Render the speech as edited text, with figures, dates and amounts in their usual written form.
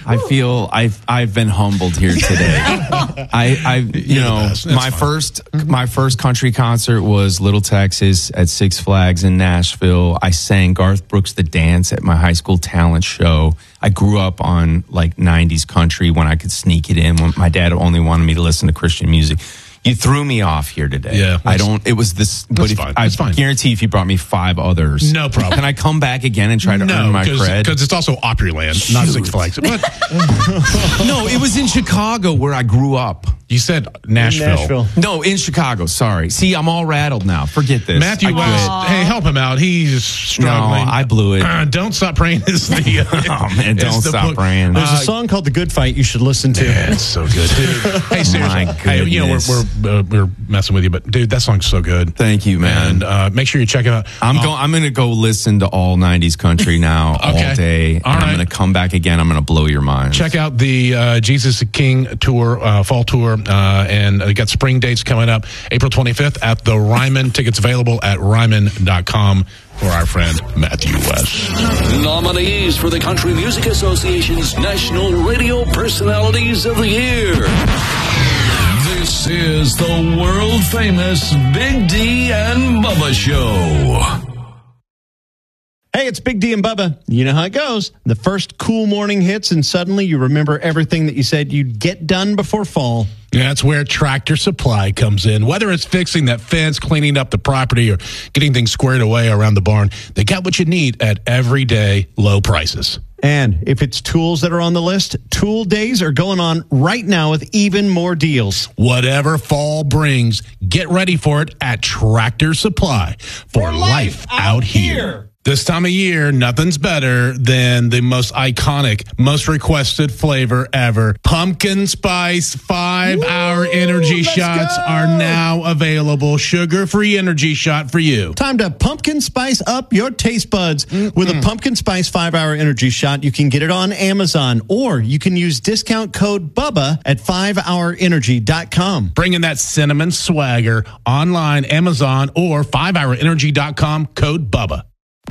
I feel I've been humbled here today. My first country concert was Little Texas at Six Flags in Nashville. I sang Garth Brooks' The Dance at my high school talent show. I grew up on like 90s country when I could sneak it in, when my dad only wanted me to listen to Christian music. You threw me off here today. Yeah. It was this, but fine. I That's fine. guarantee if you brought me 5 others. No problem. Can I come back again and try to earn my cred? Because it's also Opryland, not Six Flags. But No, it was in Chicago where I grew up. you said Nashville. No, in Chicago. Sorry. See, I'm all rattled now. Forget this. Matthew West, hey, help him out. He's struggling. No, I blew it. Don't Stop Praying is the... Oh, man, Don't Stop Praying. There's a song called The Good Fight you should listen to. Yeah, it's so good, dude. Hey, seriously. Hey, you know, we're messing with you, but dude, that song's so good. Thank you, man. And make sure you check it out. I'm going to go listen to all 90s country now all day. All right. I'm going to come back again. I'm going to blow your mind. Check out the Jesus is King tour, fall tour, and we got spring dates coming up. April 25th at the Ryman. Tickets available at ryman.com for our friend Matthew West. Nominees for the Country Music Association's National Radio Personalities of the Year. This is the world-famous Big D and Bubba Show. Hey, it's Big D and Bubba. You know how it goes. The first cool morning hits, and suddenly you remember everything that you said you'd get done before fall. Yeah, that's where Tractor Supply comes in. Whether it's fixing that fence, cleaning up the property, or getting things squared away around the barn, they got what you need at everyday low prices. And if it's tools that are on the list, Tool Days are going on right now with even more deals. Whatever fall brings, get ready for it at Tractor Supply for life out here. This time of year, nothing's better than the most iconic, most requested flavor ever. Pumpkin Spice 5-hour energy shots are now available. Sugar-free energy shot for you. Time to pumpkin spice up your taste buds. With a Pumpkin Spice 5-hour energy shot, you can get it on Amazon, or you can use discount code BUBBA at 5hourenergy.com. Bringing that cinnamon swagger online, Amazon, or 5hourenergy.com, code BUBBA.